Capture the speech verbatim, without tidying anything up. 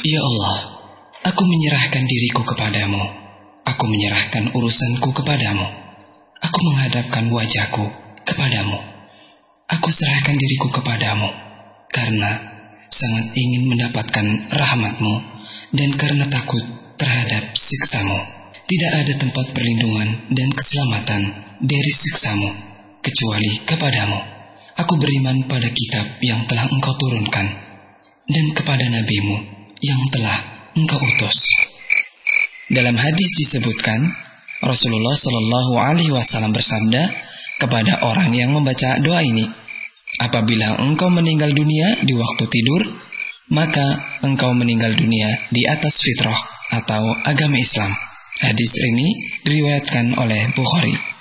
Ya Allah, aku menyerahkan diriku kepadamu. Aku menyerahkan urusanku kepadamu. Aku menghadapkan wajahku kepadamu. Aku serahkan diriku kepadamu, karena sangat ingin mendapatkan rahmat-Mu dan karena takut terhadap siksa-Mu. Tidak ada tempat perlindungan dan keselamatan dari siksa-Mu kecuali kepadamu. Aku beriman pada kitab yang telah Engkau turunkan dan kepada nabi-Mu yang telah Engkau utus. Dalam hadis disebutkan, Rasulullah Shallallahu Alaihi Wasallam bersabda kepada orang yang membaca doa ini, apabila engkau meninggal dunia di waktu tidur, maka engkau meninggal dunia di atas fitrah atau agama Islam. Hadis ini diriwayatkan oleh Bukhari.